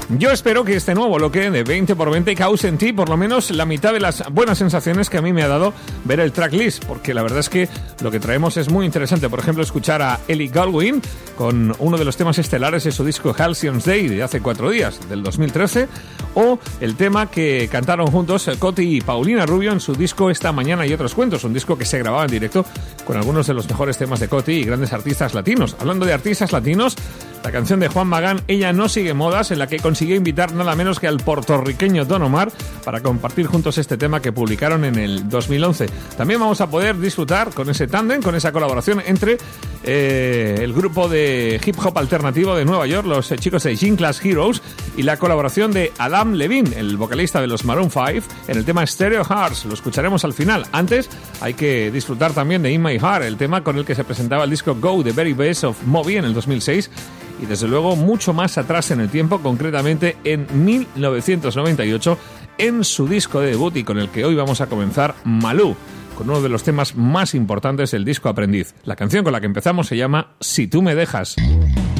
Yo espero que este nuevo bloque de 20x20 cause en ti por lo menos la mitad de las buenas sensaciones que a mí me ha dado ver el tracklist, porque la verdad es que lo que traemos es muy interesante. Por ejemplo, escuchar a Ellie Goulding con uno de los temas estelares de su disco Halcyon's Day de hace 4 días, del 2013, o el tema que cantaron juntos Coti y Paulina Rubio en su disco Esta Mañana y Otros Cuentos, un disco que se grababa en directo con algunos de los mejores temas de Coti y grandes artistas latinos. Hablando de artistas latinos, la canción de Juan Magán, Ella no sigue modas, en la que consiguió invitar nada menos que al puertorriqueño Don Omar para compartir juntos este tema que publicaron en el 2011. También vamos a poder disfrutar con ese tándem, con esa colaboración entre el grupo de hip hop alternativo de Nueva York, los chicos de Gym Class Heroes, y la colaboración de Adam Levine, el vocalista de los Maroon 5, en el tema Stereo Hearts. Lo escucharemos al final. Antes hay que disfrutar también de In My Heart, el tema con el que se presentaba el disco Go, The Very Best of Moby en el 2006, y desde luego mucho más atrás en el tiempo, concretamente en 1998, en su disco de debut y con el que hoy vamos a comenzar, Malú, con uno de los temas más importantes del disco Aprendiz. La canción con la que empezamos se llama Si tú me dejas.